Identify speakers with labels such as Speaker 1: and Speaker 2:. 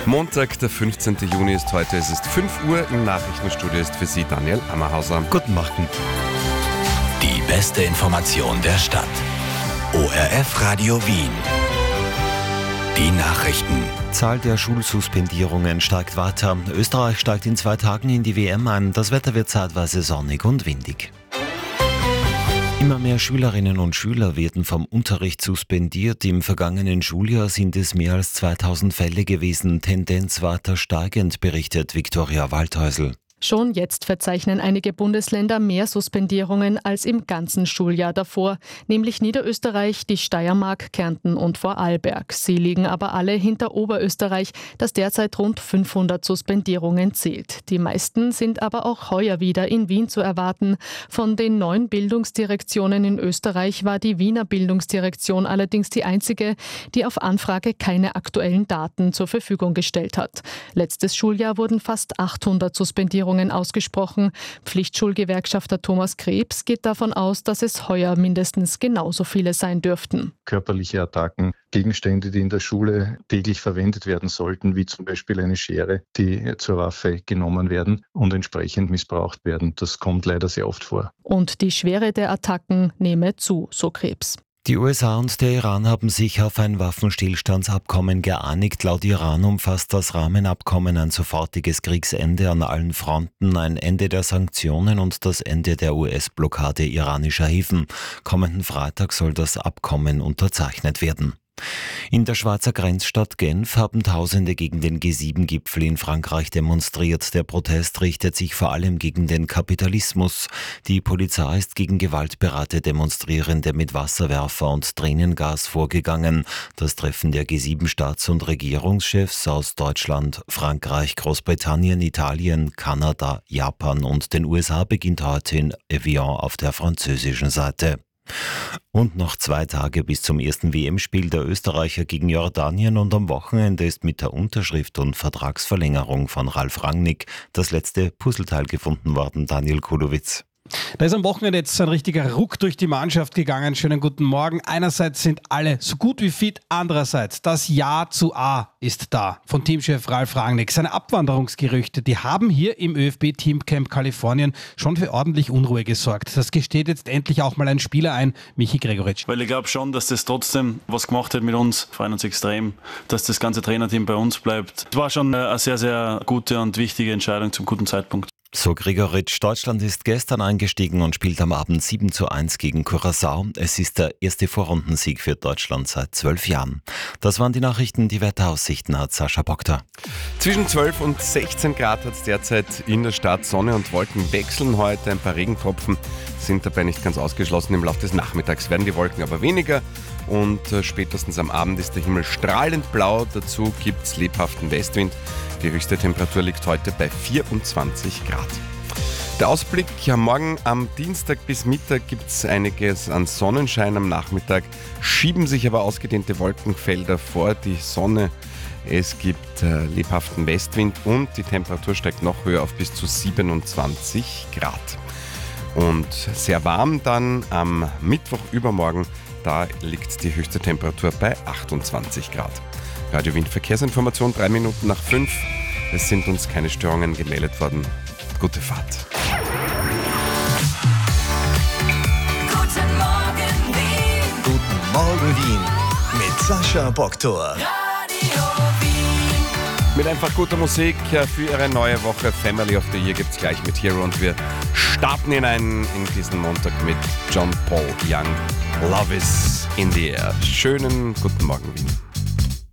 Speaker 1: Montag, der 15. Juni ist heute. Es ist 5 Uhr. Im Nachrichtenstudio ist für Sie Daniel Ammerhauser.
Speaker 2: Guten Morgen.
Speaker 3: Die beste Information der Stadt. ORF Radio Wien. Die Nachrichten.
Speaker 2: Zahl der Schulsuspendierungen steigt weiter. Österreich steigt in 2 Tagen in die WM ein. Das Wetter wird zeitweise sonnig und windig. Immer mehr Schülerinnen und Schüler werden vom Unterricht suspendiert. Im vergangenen Schuljahr sind es mehr als 2000 Fälle gewesen. Tendenz weiter steigend, berichtet Viktoria Waldhäusl.
Speaker 4: Schon jetzt verzeichnen einige Bundesländer mehr Suspendierungen als im ganzen Schuljahr davor, nämlich Niederösterreich, die Steiermark, Kärnten und Vorarlberg. Sie liegen aber alle hinter Oberösterreich, das derzeit rund 500 Suspendierungen zählt. Die meisten sind aber auch heuer wieder in Wien zu erwarten. Von den 9 Bildungsdirektionen in Österreich war die Wiener Bildungsdirektion allerdings die einzige, die auf Anfrage keine aktuellen Daten zur Verfügung gestellt hat. Letztes Schuljahr wurden fast 800 Suspendierungen ausgesprochen. Pflichtschulgewerkschafter Thomas Krebs geht davon aus, dass es heuer mindestens genauso viele sein dürften.
Speaker 5: Körperliche Attacken, Gegenstände, die in der Schule täglich verwendet werden sollten, wie zum Beispiel eine Schere, die zur Waffe genommen werden und entsprechend missbraucht werden. Das kommt leider sehr oft vor.
Speaker 4: Und die Schwere der Attacken nehme zu, so Krebs.
Speaker 2: Die USA und der Iran haben sich auf ein Waffenstillstandsabkommen geeinigt. Laut Iran umfasst das Rahmenabkommen ein sofortiges Kriegsende an allen Fronten, ein Ende der Sanktionen und das Ende der US-Blockade iranischer Häfen. Kommenden Freitag soll das Abkommen unterzeichnet werden. In der Schweizer Grenzstadt Genf haben Tausende gegen den G7-Gipfel in Frankreich demonstriert. Der Protest richtet sich vor allem gegen den Kapitalismus. Die Polizei ist gegen gewaltbereite Demonstrierende mit Wasserwerfer und Tränengas vorgegangen. Das Treffen der G7-Staats- und Regierungschefs aus Deutschland, Frankreich, Großbritannien, Italien, Kanada, Japan und den USA beginnt heute in Evian auf der französischen Seite. Und noch 2 Tage bis zum ersten WM-Spiel der Österreicher gegen Jordanien und am Wochenende ist mit der Unterschrift und Vertragsverlängerung von Ralf Rangnick das letzte Puzzleteil gefunden worden, Daniel Kulowitz.
Speaker 6: Da ist am Wochenende jetzt ein richtiger Ruck durch die Mannschaft gegangen. Schönen guten Morgen. Einerseits sind alle so gut wie fit, andererseits das Ja zu A ist da von Teamchef Ralf Rangnick. Seine Abwanderungsgerüchte, die haben hier im ÖFB-Teamcamp Kalifornien schon für ordentlich Unruhe gesorgt. Das gesteht jetzt endlich auch mal ein Spieler ein, Michi Gregoritsch.
Speaker 7: Weil ich glaube schon, dass das trotzdem was gemacht hat mit uns. Wir freuen uns extrem, dass das ganze Trainerteam bei uns bleibt. Es war schon eine sehr, sehr gute und wichtige Entscheidung zum guten Zeitpunkt.
Speaker 2: So Gregoritsch. Deutschland ist gestern eingestiegen und spielt am Abend 7:1 gegen Curaçao. Es ist der erste Vorrundensieg für Deutschland seit 12 Jahren. Das waren die Nachrichten. Die Wetteraussichten hat Sascha Boktor.
Speaker 1: Zwischen 12 und 16 Grad hat es derzeit in der Stadt. Sonne und Wolken wechseln heute. Ein paar Regentropfen sind dabei nicht ganz ausgeschlossen. Im Laufe des Nachmittags werden die Wolken aber weniger. Und spätestens am Abend ist der Himmel strahlend blau. Dazu gibt es lebhaften Westwind. Die höchste Temperatur liegt heute bei 24 Grad. Der Ausblick: morgen am Dienstag bis Mittag gibt es einiges an Sonnenschein. Am Nachmittag schieben sich aber ausgedehnte Wolkenfelder vor die Sonne. Es gibt lebhaften Westwind und die Temperatur steigt noch höher auf bis zu 27 Grad. Und sehr warm dann am Mittwoch übermorgen. Da liegt die höchste Temperatur bei 28 Grad. Radio Wien Verkehrsinformation, 3 Minuten nach 5. Es sind uns keine Störungen gemeldet worden. Gute Fahrt.
Speaker 3: Guten Morgen Wien.
Speaker 8: Guten Morgen Wien mit Sascha Boktor.
Speaker 1: Mit einfach guter Musik für Ihre neue Woche. Family of the Year gibt's gleich mit Hero und wir starten hinein in diesen Montag mit John Paul Young. Love is in the air. Schönen guten Morgen Wien.